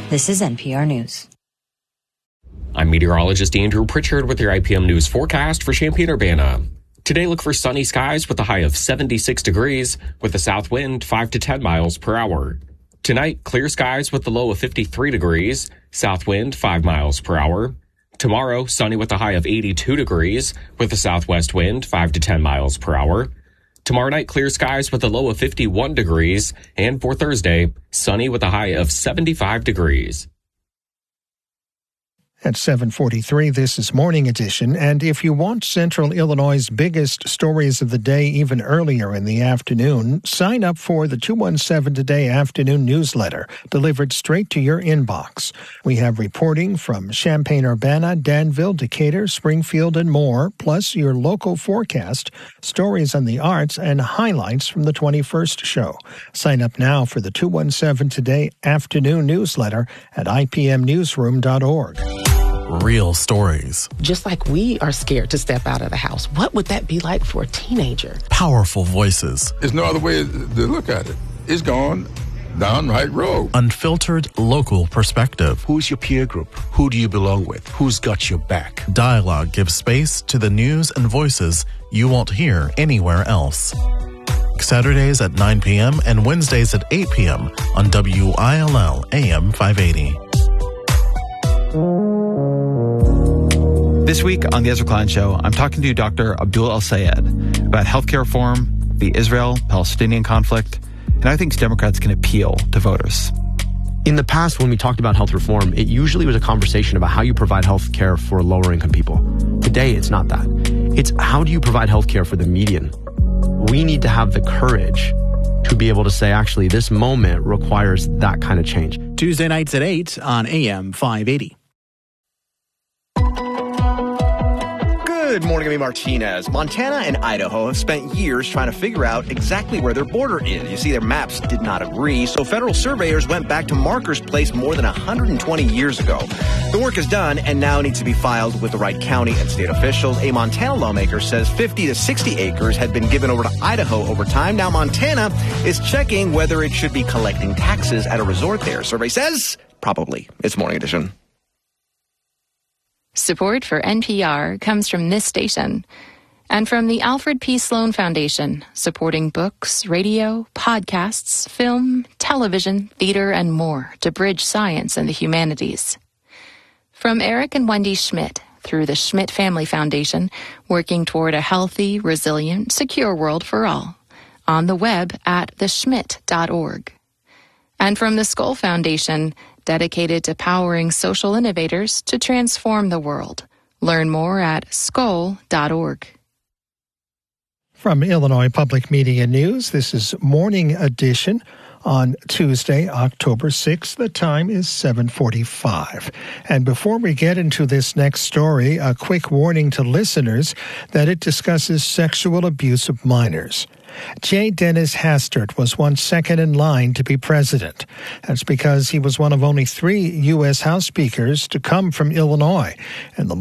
This is NPR News. I'm meteorologist Andrew Pritchard with your IPM News forecast for Champaign-Urbana. Today, look for sunny skies with a high of 76 degrees, with a south wind 5 to 10 miles per hour. Tonight, clear skies with a low of 53 degrees, south wind 5 miles per hour. Tomorrow, sunny with a high of 82 degrees, with a southwest wind 5 to 10 miles per hour. Tomorrow night, clear skies with a low of 51 degrees, and for Thursday, sunny with a high of 75 degrees. At 7:43, this is Morning Edition, and if you want Central Illinois' biggest stories of the day even earlier in the afternoon, sign up for the 217 Today afternoon newsletter, delivered straight to your inbox. We have reporting from Champaign-Urbana, Danville, Decatur, Springfield, and more, plus your local forecast, stories on the arts, and highlights from the 21st show. Sign up now for the 217 Today afternoon newsletter at ipmnewsroom.org. Real stories. Just like we are scared to step out of the house, what would that be like for a teenager? Powerful voices. There's no other way to look at it. It's gone down the right road. Unfiltered local perspective. Who's your peer group? Who do you belong with? Who's got your back? Dialogue gives space to the news and voices you won't hear anywhere else. Saturdays at 9 p.m. and Wednesdays at 8 p.m. on WILL AM 580. This week on The Ezra Klein Show, I'm talking to Dr. Abdul El-Sayed about healthcare reform, the Israel-Palestinian conflict, and how he thinks Democrats can appeal to voters. In the past, when we talked about health reform, it usually was a conversation about how you provide health care for lower-income people. Today, it's not that. It's how do you provide health care for the median? We need to have the courage to be able to say, actually, this moment requires that kind of change. Tuesday nights at 8 on AM 580. Good morning, I'm Martinez. Montana and Idaho have spent years trying to figure out exactly where their border is. You see, their maps did not agree, so federal surveyors went back to markers placed more than 120 years ago. The work is done and now needs to be filed with the right county and state officials. A Montana lawmaker says 50 to 60 acres had been given over to Idaho over time. Now Montana is checking whether it should be collecting taxes at a resort there. Survey says probably. It's Morning Edition. Support for NPR comes from this station and from the Alfred P. Sloan Foundation, supporting books, radio, podcasts, film, television, theater, and more to bridge science and the humanities. From Eric and Wendy Schmidt through the Schmidt Family Foundation, working toward a healthy, resilient, secure world for all. On the web at theschmidt.org. And from the Skoll Foundation, dedicated to powering social innovators to transform the world. Learn more at skoll.org. From Illinois Public Media News, this is Morning Edition on Tuesday, October 6th. The time is 7:45. And before we get into this next story, a quick warning to listeners that it discusses sexual abuse of minors. J. Dennis Hastert was once second in line to be president. That's because he was one of only 3 U.S. House speakers to come from Illinois, and the